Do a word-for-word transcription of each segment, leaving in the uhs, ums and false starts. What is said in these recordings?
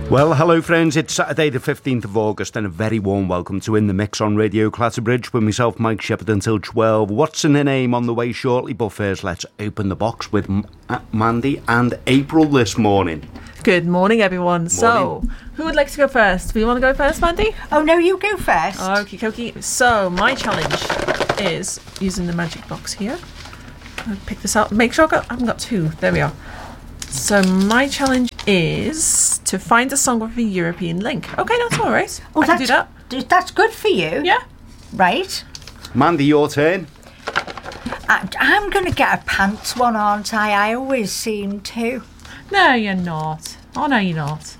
Well, hello friends, it's Saturday the fifteenth of August and a very warm welcome to In The Mix on Radio Clatterbridge with myself, Mike Shepherd, until twelve. What's in the name on the way shortly, but first let's open the box with M- Mandy and April this morning. Good morning, everyone. Morning. So, who would like to go first? Do you want to go first, Mandy? Oh, no, you go first. Okie dokie. So, my challenge is using the magic box here. I'll pick this out. Make sure I, got, I haven't got two. There we are. So, my challenge is to find a song with a European link. Okay, that's all right. Oh, I can do that. That's good for you. Yeah. Right. Mandy, your turn. I, I'm going to get a pants one, aren't I? I always seem to. No, you're not. Oh, no, you're not.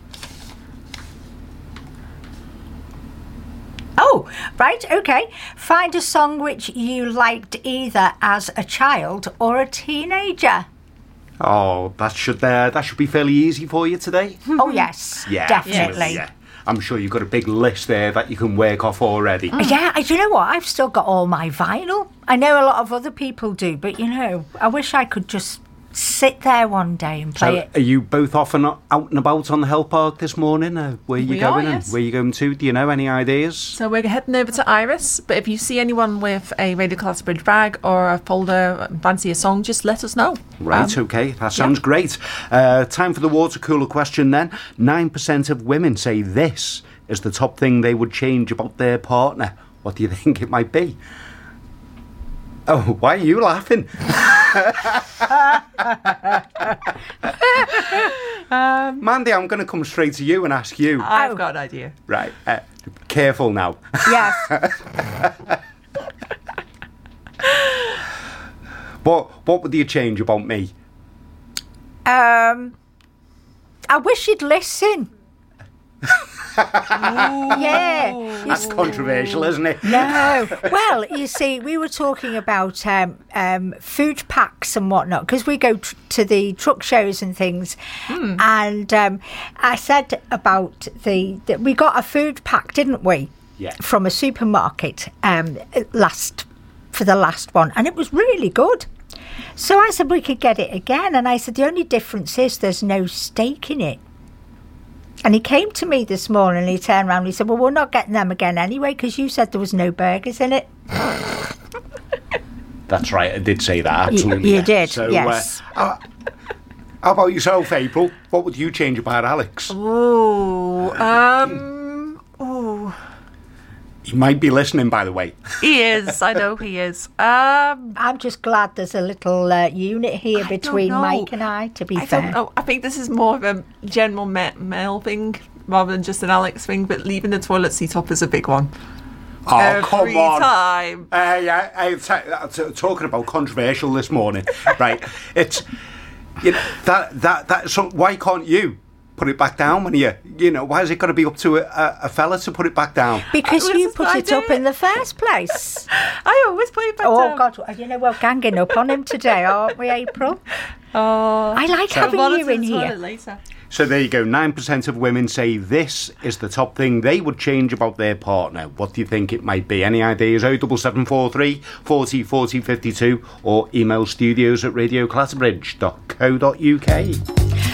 Oh, right, okay. Find a song which you liked either as a child or a teenager. Oh, that should uh, that should be fairly easy for you today. Oh, yes, Yeah, definitely. Yeah. I'm sure you've got a big list there that you can work off already. Mm. Yeah, I- do you know what? I've still got all my vinyl. I know a lot of other people do, but, you know, I wish I could just sit there one day and play So, it. are you both off and out and about on the Hell Park this morning? Uh, where are you We going? are, and yes. where are you going to? Do you know any ideas? So we're heading over to Iris, but if you see anyone with a Radio Clatterbridge bag or a folder, fancy a song, just let us know. Right, Um, okay, that sounds great. Uh, time for the water cooler question then. nine percent of women say this is the top thing they would change about their partner. What do you think it might be? Oh, why are you laughing? um, Mandy, I'm going to come straight to you and ask you. I've Oh. got an idea. Right, uh, careful now. Yes. What, what would you change about me? um, I wish you'd listen. Yeah. That's controversial, isn't it? No. Well, you see, we were talking about um, um, food packs and whatnot because we go tr- to the truck shows and things. Hmm. And um, I said about the, the... We got a food pack, didn't we? Yeah. From a supermarket um, last for the last one. And it was really good. So I said we could get it again. And I said the only difference is there's no steak in it. And he came to me this morning and he turned around and he said, well, we're not getting them again anyway because you said there was no burgers in it. That's right, I did say that, absolutely. you yeah. did, so, yes. Uh, uh, how about yourself, April? What would you change about Alex? Oh, um, oh, He might be listening, by the way. he is. I know he is. Um, I'm just glad there's a little uh, unit here I don't between know. Mike and I, to be I fair. don't know. I think this is more of a general ma- male thing rather than just an Alex thing. But leaving the toilet seat up is a big one. Oh, Every come on. time. Uh, yeah, I, I, t- talking about controversial this morning, right? It's, you know, that, that, that, so why can't you put it back down when you, you know, why has it got to be up to a, a, a fella to put it back down? Because This you is put what I it up did. in the first place. I always put it back Oh, down. God, you know, we're ganging up on him today, aren't we, April? Oh, I like I'll having monitor you in the toilet here. later. So there you go, nine percent of women say this is the top thing they would change about their partner. What do you think it might be? Any ideas? oh seven seven four three, four oh four oh, five two or email studios at radio clatterbridge dot co dot uk.